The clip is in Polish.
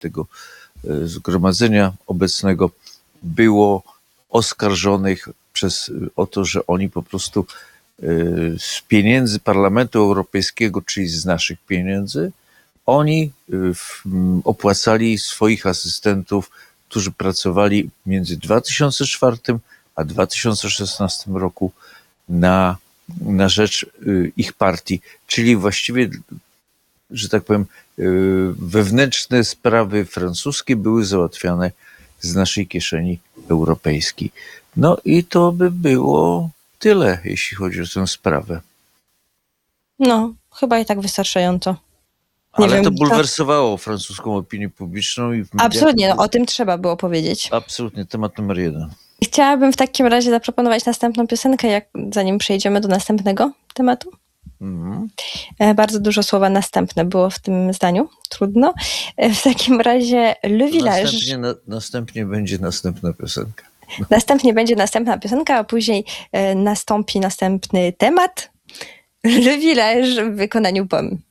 tego zgromadzenia obecnego było oskarżonych o to, że oni po prostu z pieniędzy Parlamentu Europejskiego, czyli z naszych pieniędzy, oni opłacali swoich asystentów, którzy pracowali między 2004 a 2016 roku na rzecz ich partii, czyli właściwie, że tak powiem, wewnętrzne sprawy francuskie były załatwiane z naszej kieszeni europejskiej. No i to by było tyle, jeśli chodzi o tę sprawę. No, chyba i tak wystarczająco. Ale to bulwersowało francuską opinię publiczną. I w mediach. Absolutnie, no, o tym trzeba było powiedzieć. Absolutnie, temat numer 1. Chciałabym w takim razie zaproponować następną piosenkę, zanim przejdziemy do następnego tematu. Bardzo dużo słowa następne było w tym zdaniu. Trudno. W takim razie Le Village. Następnie będzie następna piosenka. Następnie będzie następna piosenka, a później nastąpi następny temat. Le Village w wykonaniu POM.